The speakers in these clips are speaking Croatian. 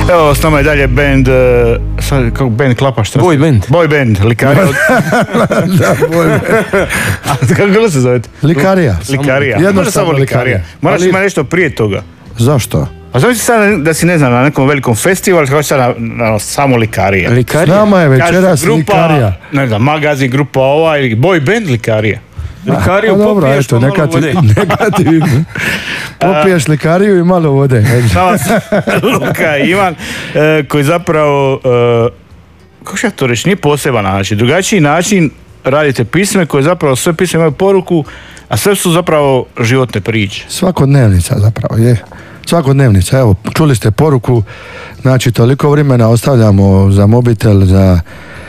Evo, s nama je dalje band, kako band klapa, šta? Boy band, Likarija. Da, Boy band. Kako se zovete? Likarija. Može samo Likarija. Moraš ima nešto prije toga. Zašto? A znači sad da si, ne znam, na nekom velikom festivalu, kako sad samo Likarija. S nama je večeras Likarija. Ne znam, magazin, grupa ili boy band Likarija. Likariju popiješ pa malo vode. Negativno. Popiješ Likariju i malo vode. Luka i Ivan, koji zapravo, kako ću ja to reći, nije poseban način, drugačiji način radite pisme koje zapravo sve pisme imaju poruku, a sve su zapravo životne priče. Svakodnevnica zapravo je. Svakodnevnica, evo, čuli ste poruku, znači toliko vremena ostavljamo za mobitel, za...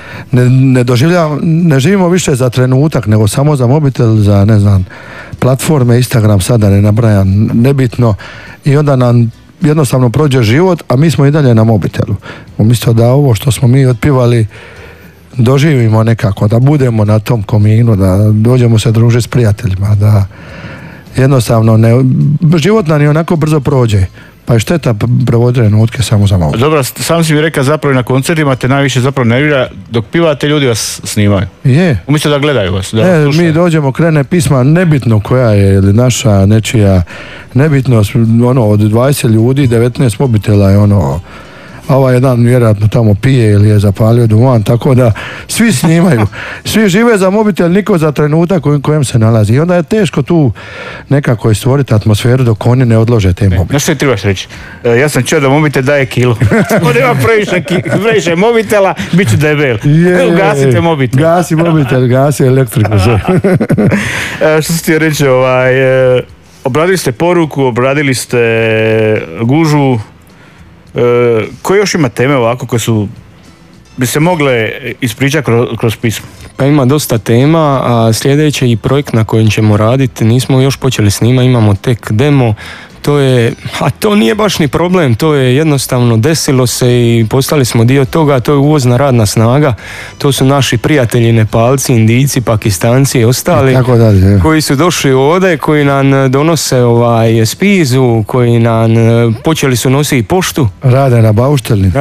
Ne živimo više za trenutak, nego samo za mobitel, za, ne znam, platforme, Instagram, sada ne nabrajam, nebitno, i onda nam jednostavno prođe život, a mi smo i dalje na mobitelu. Umjesto da ovo što smo mi otpivali doživimo nekako, da budemo na tom kominu, da dođemo se družiti s prijateljima, da jednostavno život nam je onako brzo prođe. Pa je šteta provoditi trenutke samo za malo. Dobro, sam si mi rekao zapravo na koncertima te najviše zapravo nervira dok pivate, ljudi vas snimaju. Je. Umjesto da gledaju vas. Mi dođemo, krene pisma, nebitno koja je, ili naša, nečija, nebitno, od 20 ljudi, 19 mobitela je a ovaj jedan vjerojatno tamo pije ili je zapalio duvan, tako da svi snimaju. Svi žive za mobitel, niko za trenutak u kojem se nalazi. I onda je teško tu nekako stvoriti atmosferu dok oni ne odlože te mobitele. Znaš što ti trebaš reći? Ja sam čuo da mobitel daje kilu. Onda ima previše mobitela, bit ću debel. Ugasite mobitel. Gasi mobitel, gasi elektriku. Što si ti reći, obradili ste poruku, obradili ste gužvu. Koje još ima teme ovako koje bi se mogle ispričati kroz pismo? Pa ima dosta tema, a sljedeći projekt na kojem ćemo raditi, nismo još počeli snima, imamo tek demo. To nije baš ni problem, to je jednostavno desilo se i postali smo dio toga, to je uvozna radna snaga, to su naši prijatelji Nepalci, Indijci, Pakistanci i ostali koji su došli ovdje, koji nam donose spizu, koji nam počeli su nositi poštu. Rade na bauštelni.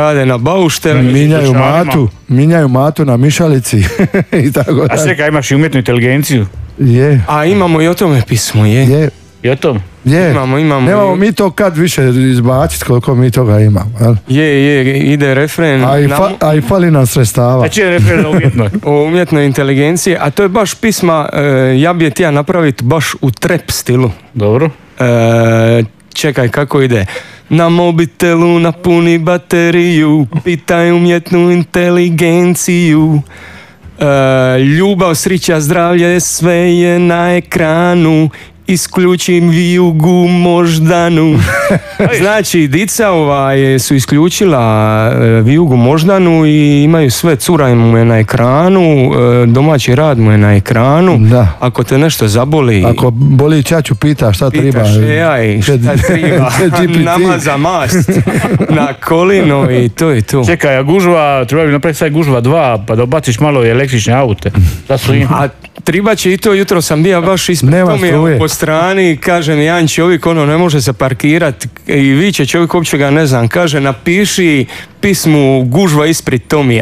Minjaju matu na mišalici i tako dalje. A čekaj, imaš i umjetnu inteligenciju? Je. A imamo i o tome pismo, je. I o tom? Je. Imamo. Nemamo mi to kad više izbaciti koliko mi toga imamo. Je, ide refren. A i fali nam sredstava. A će je refren o umjetnoj inteligenciji, a to je baš pisma, ja bi je htio napraviti baš u trap stilu. Dobro. Čekaj kako ide. Na mobitelu napuni bateriju, pitaj umjetnu inteligenciju. Ljubav, srića, zdravlje, sve je na ekranu. Isključim vijugu moždanu. Znači, dica su isključila vijugu moždanu i imaju sve, cura mu je na ekranu, domaći rad mu je na ekranu. Da. Ako te nešto zaboli... Ako boli čaču, pita šta treba. Pitaš šta treba. Nama za mast. Na kolino i to je to. Čekaj, a gužva, treba bi napraviti sad gužva 2, pa da obaciš malo električne aute. A treba će i to, jutro sam bio baš ispred Tomija po strani, kaže mi jedan čovjek, ne može se parkirati i viče čovjek, uopće ga ne znam, kaže napiši pismu gužva ispred Tomija.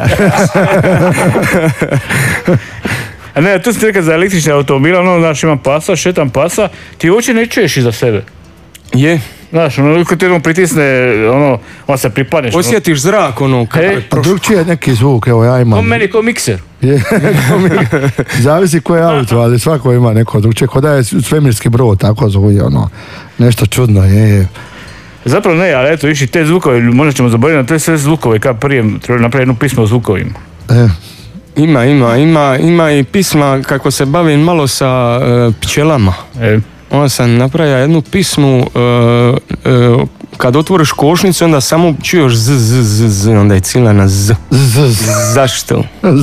A ne, to si rekao za električne automobile, znaš, imam pasa, šetam pasa, ti uopće ne čuješ iza sebe. Je. Znaš, kad ti pritisne, on se pripadneš. Osjetiš zrak, kako je prošlo. Drugčije neki zvuk, evo ja imam. Meni ko mikser. Zavisi koje auto, ali svako ima neko drugčije. Kod da je svemirski brod, tako zvuji, nešto čudno, je. Zapravo ne, ali eto, viši te zvukove, možda ćemo zaboraviti na te sve zvukove, kao prije treba napraviti jedno pismo o zvukovima. Ima i pisma kako se bavim malo sa pčelama. Onda sam napravio jednu pismu, kad otvoriš košnicu, onda samo čuješ z, onda je cijela na z. Zašto?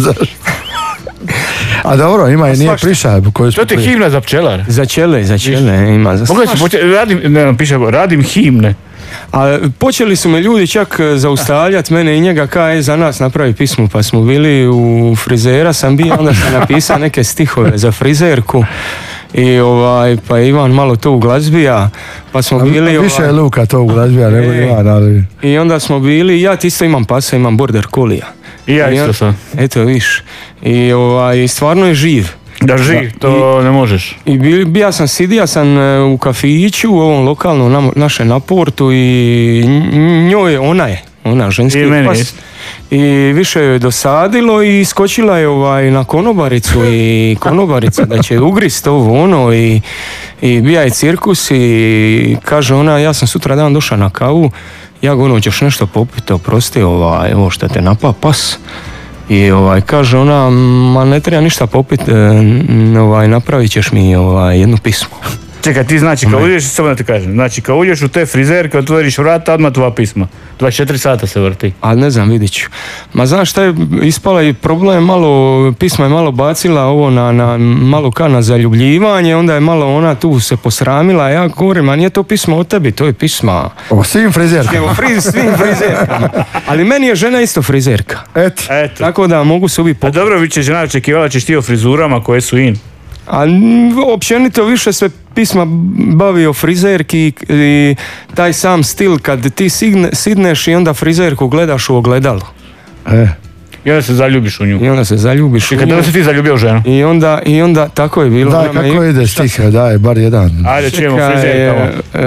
A dobro, ima i nije priša. To ti je himna za pčelare? Za čele ima. Radim himne. A počeli su me ljudi čak zaustavljati, mene i njega, za nas napravi pismu, pa smo bili u frizera, sam bio, onda sam napisao neke stihove za frizerku. I pa Ivan malo to uglazbija, pa smo bili... Više je Luka to uglazbija nego Ivan, ali... I onda smo bili, ja ti isto imam pasa, imam border collija. I ja isto sam. Eto, viš. I stvarno je živ. Da živ, to ne možeš. I bija sam sidija sam u kafiću, u ovom lokalnom naše na portu i njoj, ona ženski pas. I više joj je dosadilo i skočila je na konobaricu i konobarica da će ugrist ovo ono i bija je cirkus i kaže ona, ja sam sutra dan došla na kavu, ja go ćeš nešto popiti, oprosti ovo što te napao pas. I kaže ona, ma ne treba ništa popiti, napravit ćeš mi jedno pismo. Čekaj, ti znači kad uđeš, samo da ti kažem, znači kad uđeš u te frizerke, otvoriš vrata, odmah 2 pisma. 24 sata se vrti. A ne znam, vidit ću. Ma znaš šta je ispala i problem, pisma je malo bacila ovo na malo na zaljubljivanje, onda je malo ona tu se posramila, ja govorim, a nije to pismo od tebi, to je pisma. O svim frizerkama. Svim frizerkama. Ali meni je žena isto frizerka. Eto. Tako da mogu se uvijek popiti. A dobro, vi će žena očekivala ćeš ti o frizurama koje su in. A općenito više se pisma bavi o frizerki i taj sam stil kad ti sidneš i onda frizerku gledaš u ogledalu. I onda se zaljubiš u nju. I kada se ti zaljubio u ženu. I onda tako je bilo. Daj, kako ide stih, daj, bar jedan. Ajde, čujemo frizerkama.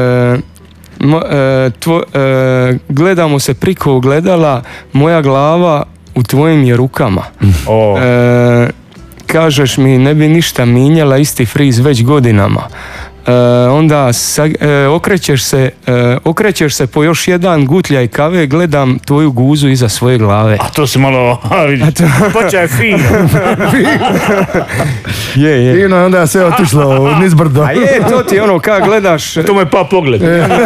Gledamo se priko ogledala, moja glava u tvojim je rukama. Kažeš mi, ne bi ništa minjala, isti friz već godinama. Onda okrećeš se po još jedan gutljaj kave, gledam tvoju guzu iza svoje glave. A to si malo, vidiš, počeo je fino. Je. Fino, onda je sve otišlo nizbrdo. A je, to ti kako gledaš. To mu je pa pogled.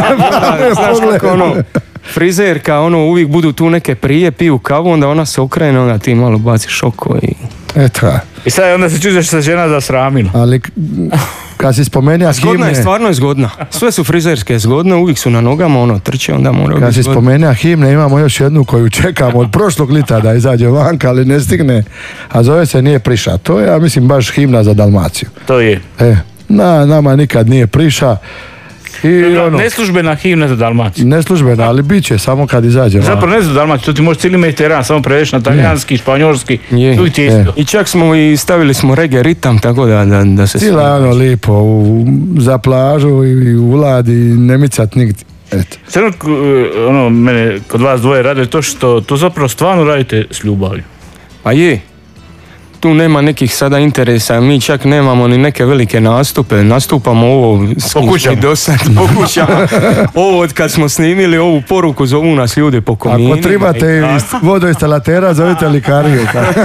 Znaš kako frizerka, uvijek budu tu neke prije, piju kavu, onda ona se okrene, onda ti malo baciš oko i... Eto. I sad onda se čuđeš se žena zasramila. Ali kad si spomenija himne... Zgodna je, stvarno je zgodna. Sve su frizerske zgodne, uvijek su na nogama, trče, onda mora biti. Kad si spomenija himne, imamo još jednu koju čekamo od prošlog lita da izađe vanka, ali ne stigne. A zove se Nije priša. To je, ja mislim, baš himna za Dalmaciju. To je. Nama nikad nije priša. Neslužbena himna za Dalmaciju. Neslužbena, ali bit će samo kad izađe. Zapravo ne za Dalmaciju, to ti možeš cijeli Mediteran, samo prevedeš na talijanski, španjolski. I čak smo i stavili smo reggae ritam, tako da se... Cijela lipo, za plažu i u vladi, ne micat nigdje. Sve mene kod vas dvoje rade to što to zapravo stvarno radite s ljubavlju. Pa je. Tu nema nekih sada interesa, mi čak nemamo ni neke velike nastupe, nastupamo ovo po kućama. Po kućama. Ovo od kad smo snimili ovu poruku, zovu nas ljudi po komini. Ako trebate vodoinstalatera, zovite likariju.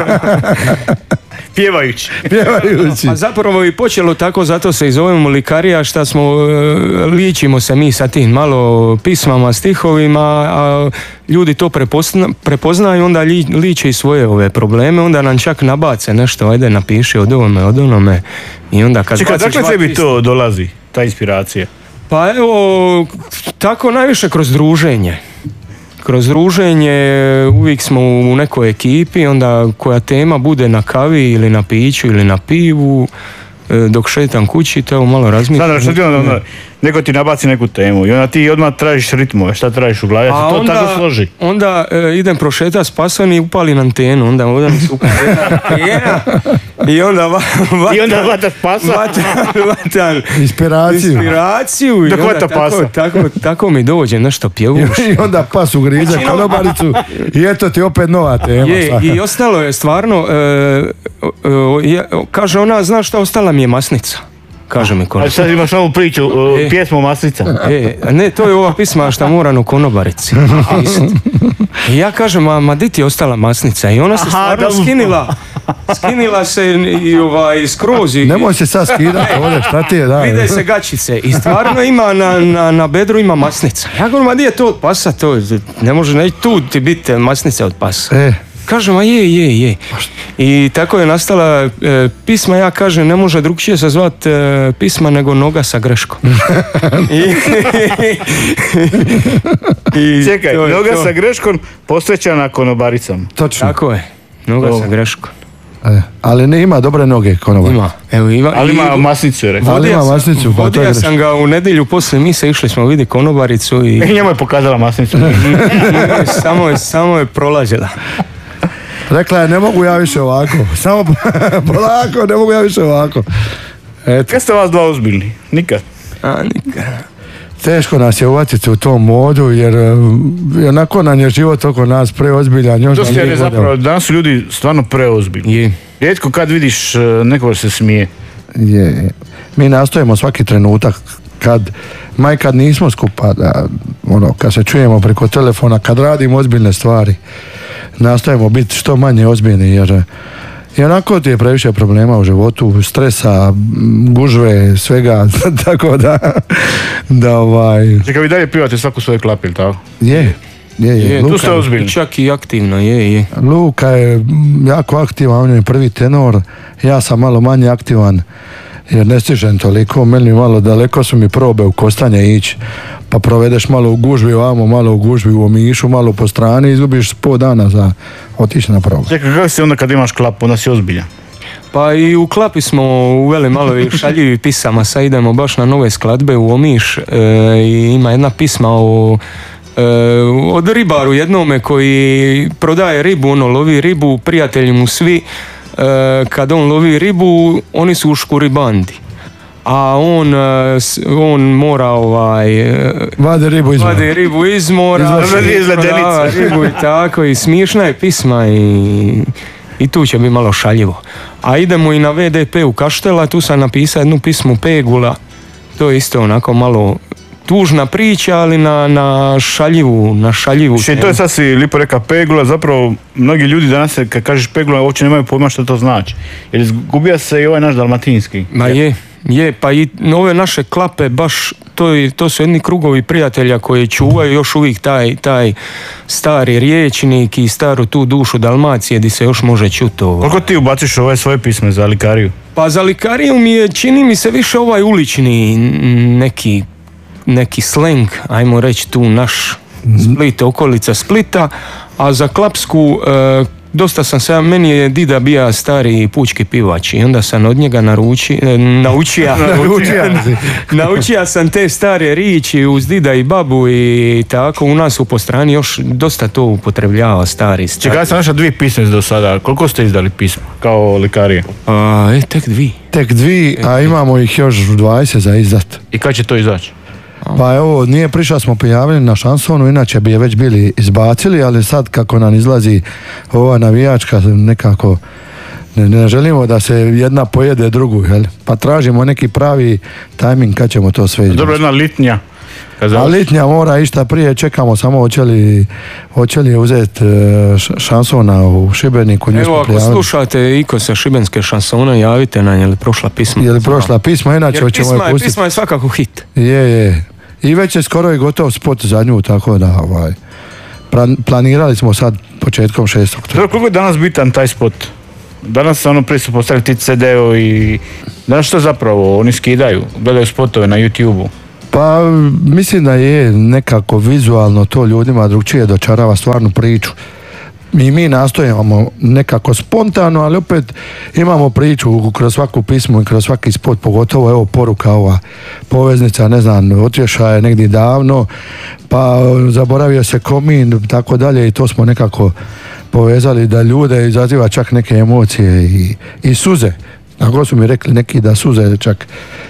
Pjevajući. A zapravo i počelo tako, zato se i zovemo likarija, što smo ličimo se mi sa tim malo pismama, stihovima, a ljudi to prepoznaju, onda liče i svoje ove probleme, onda nam čak nabace nešto, ajde napiši od onome i onda kad... Čekaj, dakle tebi to dolazi, ta inspiracija? Pa evo, tako najviše kroz druženje. Kroz druženje uvijek smo u nekoj ekipi, onda koja tema bude na kavi ili na piću ili na pivu, dok šetam kući, to malo razmišljam. Sandra, što ti neko ti nabaci neku temu i onda ti odmah tražiš ritmove, šta tražiš u glavi, to onda, tako složi. Onda idem prošetati s pasom i upalim antenu, onda mi se upali antena i onda vataš pasa? Vatam inspiraciju. I onda tako mi dođe, nešto pjevuš. I onda pas ugrize konobaricu i eto ti opet nova tema. I ostalo je stvarno, kaže ona, znaš šta, ostala mi je masnica. Kaže mi konobar. A sad imaš novu priču, pjesmu Masnica. Ne, to je ova pisma što moram u konobarici. I ja kažem, ma di ti je ostala masnica? I ona se stvarno skinila se i skroz. Nemoj se sad skidati ovdje, šta ti je, daj. Vide se gačice i stvarno ima na bedru ima masnica. Ja govorim, ma di je to od pasa? To ne može tu ti biti masnica od pasa. Kažem, a je. I tako je nastala pisma, ja kažem, ne može drugčije se zvati pisma nego noga sa greškom. Čekaj, noga sa greškom posvećena konobaricama. Točno. Tako je, noga sa greškom. Ali ne ima dobre noge konobar. Ima, evo ima. Ali ima masnicu, je rekao. Ali ima masnicu, pa to vodio je sam ga u nedjelju poslije mise, išli smo vidjeti konobaricu i Njemu je pokazala masnicu. samo je prolazila. Rekla je, ne mogu ja više ovako. Samo polako, ne mogu ja više ovako. Eto, Kad ste vas dva ozbiljni? Nikad. Nikad. teško nas je uvatiti u tom modu, jer onako nam je život oko nas preozbiljan. Još To nam ste nije zapravo, godalo. danas su ljudi stvarno preozbiljni. Je. Rijetko kad vidiš nekoga se smije. Je. Mi nastojimo svaki trenutak kad nismo skupa, kad se čujemo preko telefona, kad radimo ozbiljne stvari, nastojimo biti što manje ozbiljni, jer i onako ti je previše problema u životu, stresa, gužve, svega, tako da Čekaj, vi dalje pivate svaku svoje klape, ili tako? je. Tu ste ozbiljni. Čak i aktivno, je. Luka je jako aktivan, on je prvi tenor, ja sam malo manje aktivan, jer ne stižem toliko, meni malo daleko su mi probe u Kostanje ići, pa provedeš malo u gužvi ovamo, malo u gužvi u Omišu, malo po strani, izgubiš pol dana za otići na probu. Čekaj, kako si onda kad imaš klapu, onda si ozbiljan? Pa i u klapi smo uveli malo i šaljivih pisama, sad idemo baš na nove skladbe u Omiš i ima jedna pisma od ribaru jednome koji prodaje ribu, ono lovi ribu, prijatelji mu svi, kad on lovi ribu, oni su u škuribandi. A on mora Vade ribu iz mora. Ribu i tako, i smiješna je pisma i tu će biti malo šaljivo. A idemo i na VDP u Kaštela, tu sam napisao jednu pismu Pegula, to je isto onako malo tužna priča, ali na šaljivu Še, to je sad si lipo reka Pegula, zapravo mnogi ljudi danas kad kažeš Pegula uopće nemaju pojma što to znači. Jer izgubija se i ovaj naš dalmatinski. Ma je, pa i ove naše klape baš, to su jedni krugovi prijatelja koji čuvaju još uvijek taj stari riječnik i staru tu dušu Dalmacije gdje se još može čuti ovo. Koliko ti ubaciš ove svoje pisme za likariju? Pa za likariju mi je, čini mi se više ovaj ulični neki sleng, ajmo reći tu naš Split, okolica Splita, a za klapsku dosta sam se, meni je dida bija stari pučki pivač i onda sam od njega naučio sam te stare riječi uz dida i babu i tako, u nas u Postrani još dosta to upotrebljava stari. Čekaj, ja sam našao 2 pisme do sada, koliko ste izdali pisma kao likarije? Tek 2. Tek 2, a imamo ih još 20 za izdat. I kad će to izaći? Pa evo, nije prišla smo prijavili na šansonu, inače bi je već bili izbacili, ali sad kako nam izlazi ova navijačka, nekako ne želimo da se jedna pojede drugu, jel? Pa tražimo neki pravi tajming kad ćemo to sve izbaciti. Dobro, jedna litnja. A litnja mora išta prije, čekamo samo hoće li uzeti šansona u Šibeniku. Evo, ako slušate iko sa šibenske šansone, javite nam, je li prošla pisma? Je li prošla pisma, inače jer ćemo je pustiti. Pisma je svakako hit. Je. I već je skoro i gotov spot za nju, tako da planirali smo sad početkom 6. Dobro, koliko je danas bitan taj spot? Danas prije su postavili ti CD-o i danas što zapravo oni skidaju, gledaju spotove na YouTube-u. Pa mislim da je nekako vizualno to ljudima drugčije dočarava stvarnu priču. Mi nastojimo nekako spontano, ali opet imamo priču kroz svaku pismu i kroz svaki spot, pogotovo evo poruka ova poveznica, ne znam, otišla je negdje davno, pa zaboravio se komin, tako dalje, i to smo nekako povezali da ljude izaziva čak neke emocije i suze. Tako su mi rekli neki da suze čak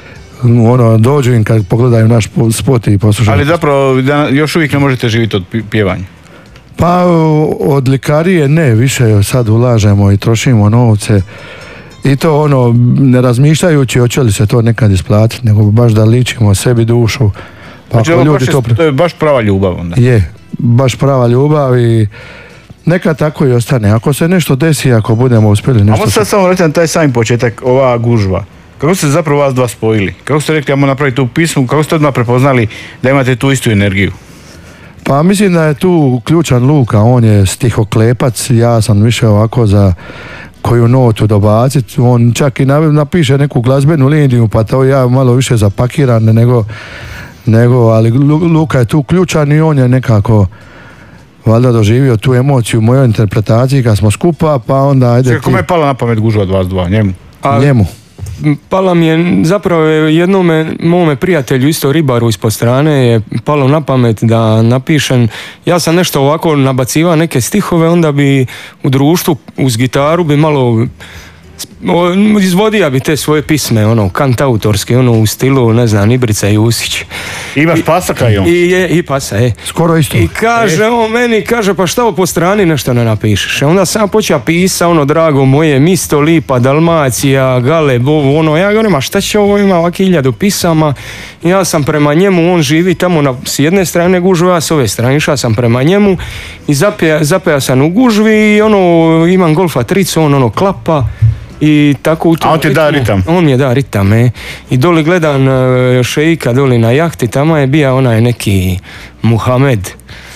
dođu im kad pogledaju naš spot i poslušaju. Ali zapravo još uvijek ne možete živjeti od pjevanja. Pa od likarije ne, više sad ulažemo i trošimo novce i to ne razmišljajući hoće li se to nekad isplatiti, nego baš da ličimo sebi dušu. Pa znači, to je baš prava ljubav onda. Je, baš prava ljubav i neka tako i ostane. Ako se nešto desi, ako budemo uspjeli nešto... A možda sad samo reći na taj sami početak, ova gužva. Kako ste zapravo vas dva spojili? Kako ste rekli, ajmo napraviti tu pismu, kako ste odmah prepoznali da imate tu istu energiju? Pa mislim da je tu ključan Luka, on je stihoklepac, ja sam više ovako za koju notu dobaciti, on čak i napiše neku glazbenu liniju, pa to ja malo više zapakiran nego ali Luka je tu ključan i on je nekako valjda doživio tu emociju u mojoj interpretaciji kad smo skupa, pa onda ajde Čekaj, kome je pala na pamet gužva od vas dva? Njemu? njemu. Pala mi je zapravo jednome mome prijatelju, isto ribaru ispod strane, je palo na pamet da napišem. Ja sam nešto ovako nabacivao neke stihove, onda bi u društvu uz gitaru bi malo izvodio bi te svoje pisme, ono, kantautorske, ono, u stilu, ne znam, Ibrica Jusić. Imaš pasaka i on? I pasa, Skoro isto. I kaže, on meni kaže, pa šta po strani nešto ne napišeš? Onda sam počeo pisati, ono, drago moje, Misto, Lipa, Dalmacija, Galeb, ovo, ono, ja govorim, a šta će ovo, ima ovak 1000 pisama? Ja sam prema njemu, on živi tamo s jedne strane gužve, ja s ove strane, išao sam prema njemu i zapeo sam u gužvi i ono, imam golfa tricu, on ono klapa. I tako u tom a on ti da ritam? On mi je da ritam, I doli gledam šeika doli na jahti, tamo je bio onaj neki Muhamed.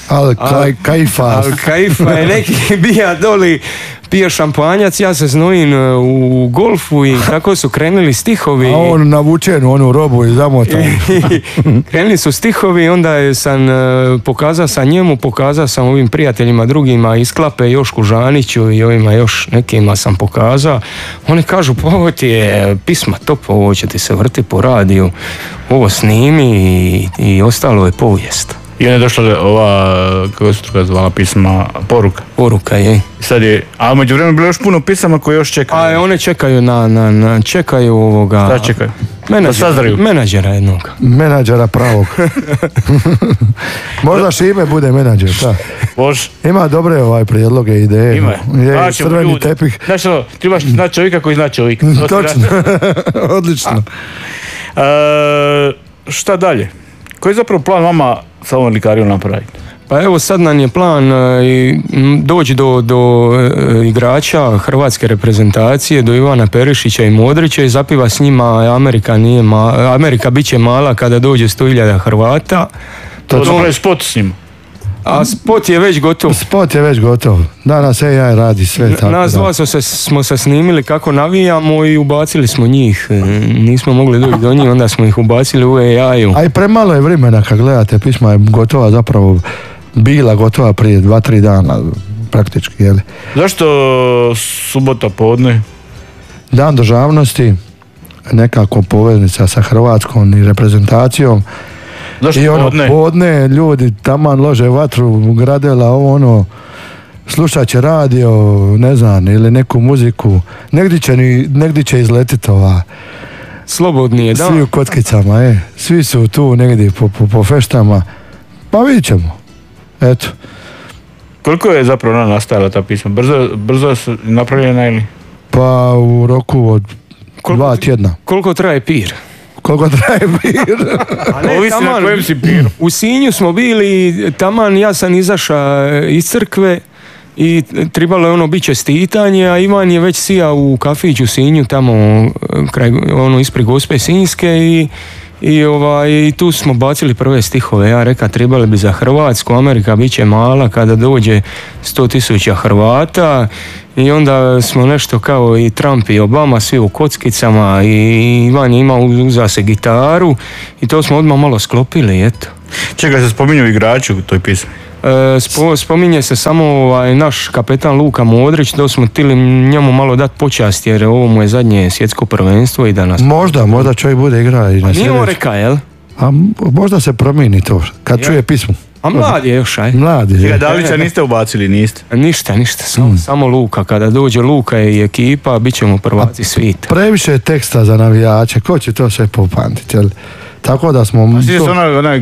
Al-Kaifa je neki bija doli, pije šampanjac, ja se znojim u golfu i tako su krenuli stihovi. A on navučen u onu robu i zamotan. Krenuli su stihovi, onda sam pokazao sam njemu, pokazao sam ovim prijateljima drugima iz Klape, Jošku Žaniću i ovima još nekima sam pokazao. Oni kažu, pa ovo ti je pisma top, ovo će ti se vrti po radiju, ovo snimi i ostalo je povijest. I onda je došla ova, kako se to zvala, pisma, poruka. Poruka je. Sad je, a među vremenu bilo još puno pisama koje još čekaju. A one čekaju čekaju ovoga... Šta čekaju? Menadžera jednog. Menadžera pravog. Možda Šime bude menadžer, da. Može. Ima dobre prijedloge, ideje. Ima. Je crveni tepih. Znaš što, trebaš znati čovjeka koji zna čovjeka. Točno. Odlično. Šta dalje? Koji je zapravo plan vama sa ovom likarijom napraviti? Pa evo sad nam je plan doći do igrača hrvatske reprezentacije, do Ivana Perišića i Modrića i zapiva s njima Amerika bit će mala kada dođe 100.000 Hrvata. To napravi spot s njima. A spot je već gotov. Danas AI radi sve tako. Nas dva smo se snimili kako navijamo i ubacili smo njih. Nismo mogli doći do njih, onda smo ih ubacili u AI-u. A i premalo je vremena kad gledate, pisma je gotova zapravo, bila gotova prije 2-3 dana praktički, jeli? Zašto subota podne? Dan državnosti, nekako poveznica sa Hrvatskom i reprezentacijom. Zašto i ono podne ljudi taman lože vatru, gradela ono, slušat će radio, ne znam, ili neku muziku, negdje će izletiti slobodni je, da. Svi u kockicama, svi su tu negdje po feštama, pa vidit ćemo, eto. Koliko je zapravo ona nastajala ta pisma? Brzo je napravljena ili? Pa u roku od 2 tjedna. Koliko traje pir? Ovisi na kojem si piru. U Sinju smo bili, taman ja sam izašao iz crkve i trebalo je bit čestitanje, a Ivan je već sija u kafiću u Sinju, tamo kraj, ispred Gospe Sinjske i tu smo bacili prve stihove. Ja rekao, trebali bi za Hrvatsku, Amerika bit će mala kada dođe 100.000 Hrvata. I onda smo nešto kao i Trump i Obama, svi u kockicama i Ivan je uzeo se gitaru i to smo odmah malo sklopili, eto. Čekaj, se spominju igraču u toj pismi? Spominje se samo naš kapetan Luka Modrić, da smo htjeli njemu malo dati počast jer ovo mu je zadnje svjetsko prvenstvo i da nas... Možda čovjek bude igra i na sljedeći. Nije on reka, jel? A možda se promijeni to, kad čuje pismu. A mlad je još, aj. Mlad je. Dalića niste ubacili, niste? Ništa, samo Luka. Kada dođe Luka i ekipa, bit ćemo prvaci svita. Previše je teksta za navijače, ko će to sve popamtiti, jel? Tako da smo... A sviđa se onaj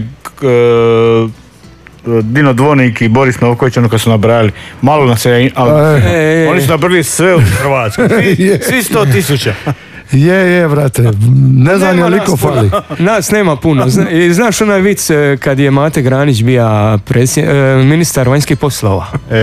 Dino Dvonik i Boris Novković, kad su nabrali, malo nas je, oni su nabrali sve u Hrvatskoj, svi 100.000. Je, brate, ne znam je liko fali. Nas nema puno. Znaš onaj vic kad je Mate Granić bio ministar vanjskih poslova?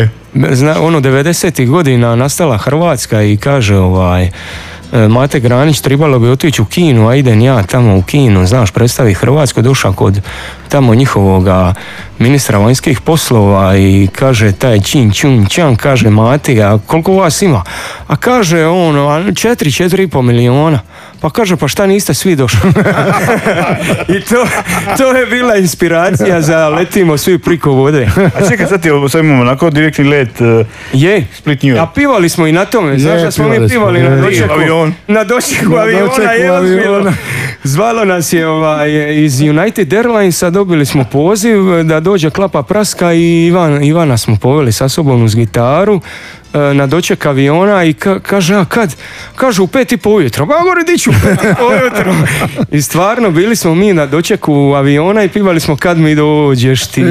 90. godina nastala Hrvatska i kaže Mate Granić trebalo bi otići u Kinu, a idem ja tamo u Kinu, znaš, predstavi Hrvatsku, došao kod tamo njihovoga ministra vanjskih poslova i kaže taj Čin Čun Čan, kaže Mate, a koliko vas ima? A kaže 4,5 miliona. Pa kaže, pa šta niste svi došli? I to je bila inspiracija za letimo svi priko vode. A čekaj, sad imamo onako direktni let Split New York. A pivali smo i na tome, znaš da smo mi pivali na dočeku aviona. Zvalo nas je iz United Airlinesa, dobili smo poziv da dođe Klapa Praska i Ivana smo poveli sa sobom uz gitaru na doček aviona i kaže, a kad? Kaže, u 5:30 ujutro. Pa gore, diću, u 5:30 ujutro. I stvarno, bili smo mi na dočeku aviona i pivali smo kad mi dođeš ti.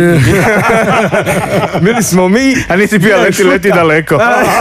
Bili smo mi... A nisi pija leti daleko.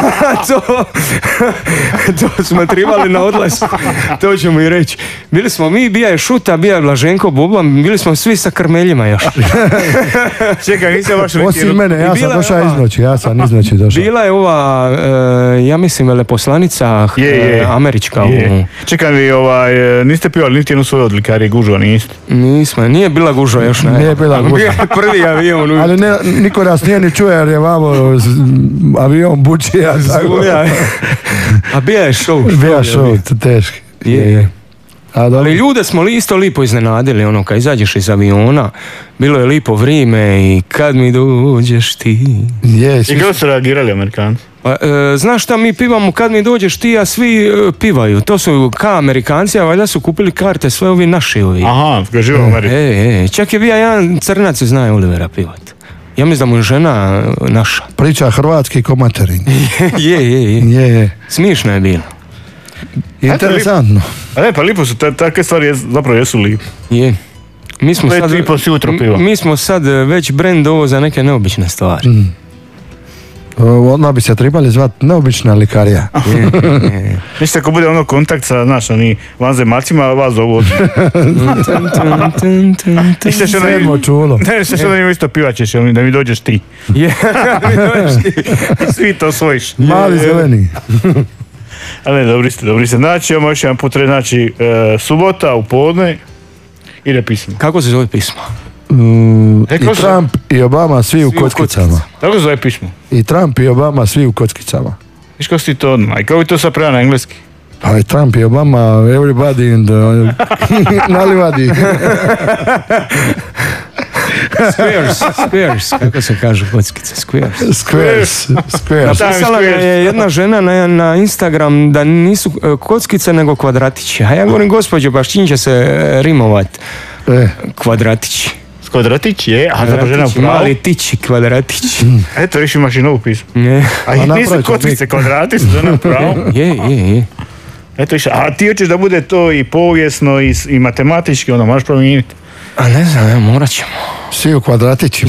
To smo trebali na odlasku. To ćemo i reći. Bili smo mi, bija je Šuta, bija je Blaženko, Boban, bili smo svi sa krmeljima još. Čekaj, nisam baš... Osim mene, ja sam došao iznoći, došao. Bila je ova, ja mislim, veleposlanica američka. Čekaj, vi niste pivali niti jednu svoju od likarije gužva, niste? Nismo, nije bila gužva još, ne. Nije bila gužva. Bio je prvi avion. Ali niko nas nije ni čuje jer je vamo avion bučija. A bija je show. Bija show, teški. Je. Ali ljude smo isto lipo iznenadili, kad izađeš iz aviona, bilo je lipo vrijeme i kad mi dođeš ti. I kako su reagirali Amerikanci? Znaš šta, mi pivamo kad mi dođeš ti, a svi pivaju. To su ka Amerikanci, a valjda su kupili karte, sve ovi naši ovi. Aha, ga živo u Americi. Čak je bio jedan Crnac zna Olivera pivat. Ja mislim da mu je žena naša. Priča hrvatski ko materin. Je. Smišno je bilo. Interesantno. Pa lipo su, takve stvari zapravo jesu lipo. Je. Mi smo sad već brand ovo za neke neobične stvari. Odmah bi se trebali zvati neobična likarija. Mislite, ako bude ono kontakt sa, oni vanzemaljcima, vas zovu. Mislite što da im isto pivaćeš, da mi dođeš ti. Da mi dođeš ti. Svi to svojiš. Mali zeleni. Ali dobri ste. Znači, imamo još jedan put, znači, subota u podne ide pismo. Kako se zove pismo? I Trump i Obama svi u kockicama. Kako se zove pismo? I Trump i Obama svi u kockicama. Viš kako si to odmah? I kako bi to sad prema na engleski? Pa i Trump i Obama, everybody in the... nalivadi. Squares, kako se kaže kockice, Squares. Napisala je jedna žena na Instagram da nisu kockice nego kvadratići. A ja govorim, gospođo, baš čim će se rimovat kvadratići. Kvadratić je, a za žena u pravu. Mali tići, kvadratić. Eto, više imaš i novu pismu. A i nisu kockice kvadratić, žena u pravu. Je. Eto, a ti hoćeš da bude to i povijesno i matematički, onda možeš promijeniti. A ne znam, morat ćemo. Svi u kvadratićima.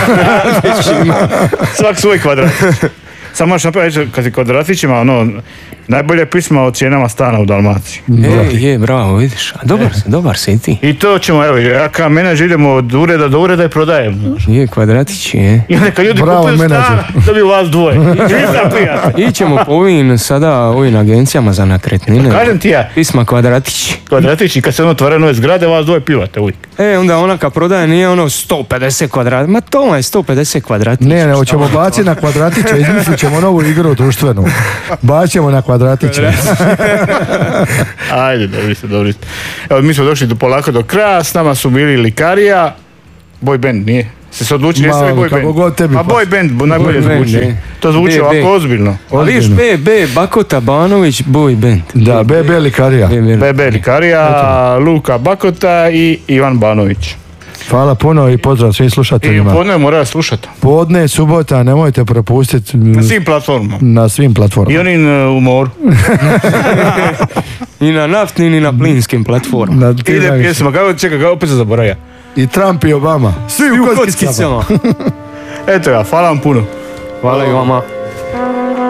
Svak svoj kvadratić. Samo možeš napraviti kad si kvadratićima, najbolje pisma o cijenama stana u Dalmaciji. Je, bravo, vidiš. A dobar si i ti. I to ćemo, evo, ja kao menadžer idemo od ureda do ureda i prodajem. Je, kvadratići, je. I onda kad ljudi kupuju stan, dobiju vas dvoje. Ićemo po ovim agencijama za nekretnine. Kažem ti ja. Pisma kvadratići. Kvadratići, kad se otvara nove zgrade, vas dvoje pivate uvijek. Onda ona kad prodaje nije 150 kvadrata. Ma to je 150 kvadratića. Ne, hoćemo baciti na kvadratiće, izmislit ćemo novu igru društvenu. Baćemo na kvadratiće. Ajde, dobri ste. Evo, mi smo došli polako do kraja, s nama su bili Likarija, boy band, nije? Se odlučili, jeste li boy band? Kako god tebi. A boy band najbolje zvuči. To zvuči ovako ozbiljno. Viš, Bakota, Banović, boy band. Da, BB Likarija. BB Likarija, Luka Bakota i Ivan Banović. Hvala puno i pozdrav svim slušateljima. I podne moraju slušati. Podne, subota, nemojte propustiti. Na svim platformama. I oni u moru. I na naftnim i na plinskim platformama. Ide pjesma, kako opet se zaboravlja. I Trump i Obama. Svi u kockicama. Eto ja, hvala vam puno. Hvala i vama.